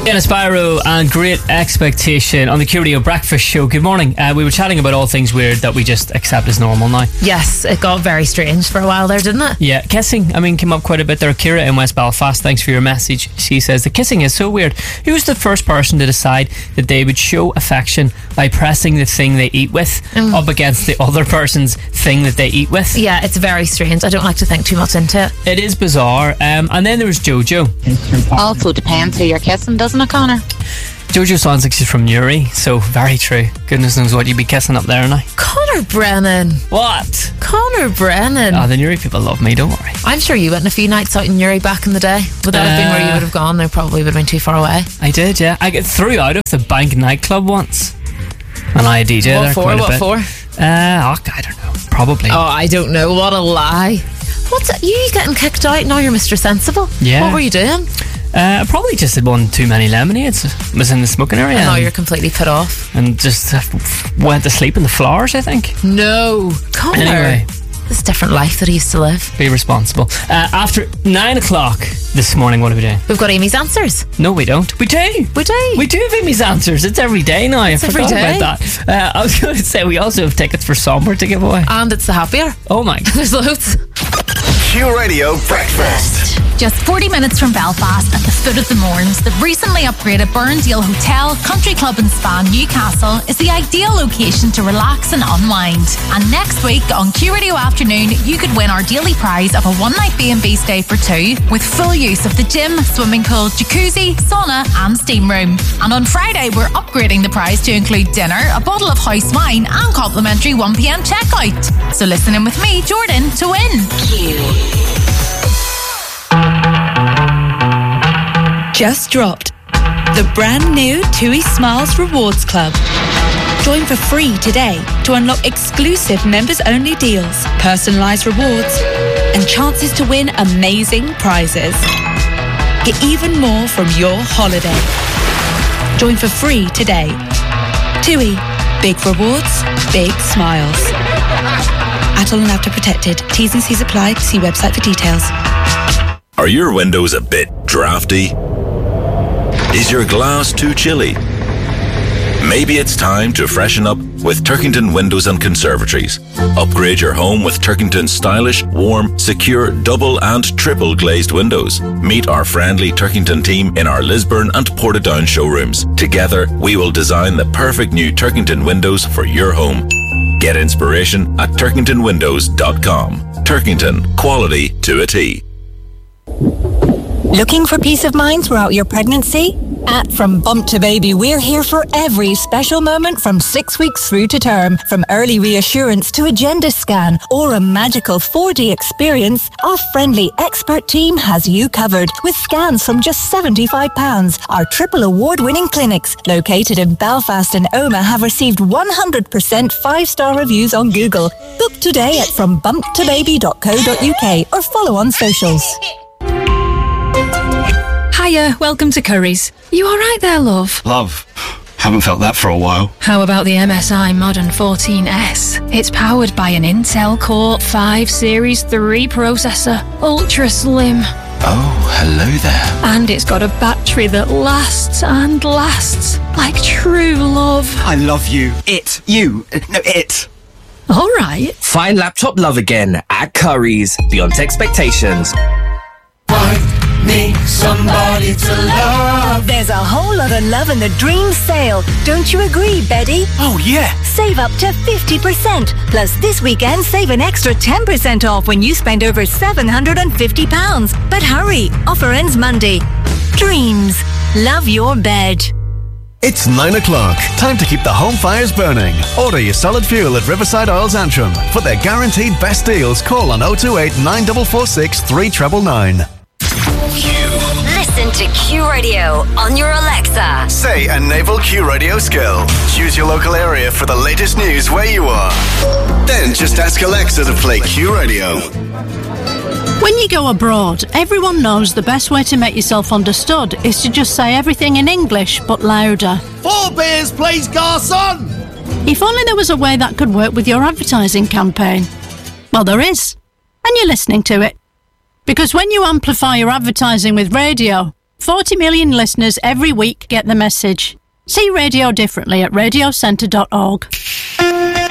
Dennis Spyro and Great Expectation on the Q Radio Breakfast Show. Good morning. We were chatting about all things weird that we just accept as normal now. Yes, it got very strange for a while there, didn't it? Yeah, kissing, came up quite a bit there. Kira in West Belfast, thanks for your message. She says, the kissing is so weird. Who was the first person to decide that they would show affection by pressing the thing they eat with up against the other person's thing that they eat with? Yeah, it's very strange. I don't like to think too much into it. It is bizarre. And then there was Jojo. Also depends who you're kissing, doesn't it, Connor? Jojo sounds like she's from Newry, so very true. Goodness knows what you'd be kissing up there now. Connor Brennan. What? Connor Brennan. The Newry people love me, don't worry. I'm sure you went a few nights out in Newry back in the day. Would that have been where you would have gone? They probably would have been too far away. I did, yeah. I threw out of the Bank nightclub once. And I DJ there quite a bit. What for? I don't know. Probably. Oh, I don't know. What a lie. What's you getting kicked out? Now you're Mr. Sensible. Yeah. What were you doing? Probably just had one too many lemonades. Was in the smoking area. And now you're completely put off. And just went to sleep in the flowers, I think. No. Connor. Anyway. This different life that he used to live. Be responsible. After 9 o'clock this morning, what are we doing? We've got Amy's Answers. No, we don't. We do. We do. We do have Amy's Answers. It's every day now. I forgot about that. I was going to say we also have tickets for Somewhere to give away. And it's the happier. Oh my God. There's loads. Q Radio Breakfast. Just 40 minutes from Belfast at the foot of the Mourns, the recently upgraded Burnsdale Hotel, Country Club and Spa Newcastle is the ideal location to relax and unwind. And next week on Q Radio Afternoon, you could win our daily prize of a one-night B&B stay for two with full use of the gym, swimming pool, jacuzzi, sauna and steam room. And on Friday, we're upgrading the prize to include dinner, a bottle of house wine and complimentary 1pm checkout. So listen in with me, Jordan, to win. Q. Just dropped the brand new TUI Smiles Rewards Club. Join for free today to unlock exclusive members-only deals, personalised rewards, and chances to win amazing prizes. Get even more from your holiday. Join for free today. TUI. Big rewards, big smiles. Atoll and After Protected. T's and C's apply. See website for details. Are your windows a bit drafty? Is your glass too chilly? Maybe it's time to freshen up with Turkington Windows and Conservatories. Upgrade your home with Turkington's stylish, warm, secure, double and triple glazed windows. Meet our friendly Turkington team in our Lisburn and Portadown showrooms. Together, we will design the perfect new Turkington windows for your home. Get inspiration at turkingtonwindows.com. Turkington, quality to a T. Looking for peace of mind throughout your pregnancy? At From Bump to Baby, we're here for every special moment from 6 weeks through to term. From early reassurance to agenda scan or a magical 4D experience, our friendly expert team has you covered with scans from just £75. Our triple award-winning clinics, located in Belfast and Omagh, have received 100% 5-star reviews on Google. Book today at frombumptobaby.co.uk or follow on socials. Hiya, welcome to Curry's. You alright there, love? Love? Haven't felt that for a while. How about the MSI Modern 14S? It's powered by an Intel Core 5 Series 3 processor, ultra slim. Oh, hello there. And it's got a battery that lasts and lasts, like true love. I love you. It. You. No, it. Alright. Find laptop love again at Curry's. Beyond expectations. Need somebody to love. There's a whole lot of love in the Dream Sale. Don't you agree, Betty? Oh, yeah. Save up to 50%. Plus, this weekend, save an extra 10% off when you spend over £750. But hurry, offer ends Monday. Dreams. Love your bed. It's 9 o'clock. Time to keep the home fires burning. Order your solid fuel at Riverside Oils Antrim. For their guaranteed best deals, call on 028 9446 3999. Listen to Q Radio on your Alexa. Say a naval Q Radio skill. Choose your local area for the latest news where you are. Then just ask Alexa to play Q Radio. When you go abroad, everyone knows the best way to make yourself understood is to just say everything in English, but louder. 4 beers, please, garçon! If only there was a way that could work with your advertising campaign. Well, there is. And you're listening to it. Because when you amplify your advertising with radio, 40 million listeners every week get the message. See radio differently at radiocentre.org.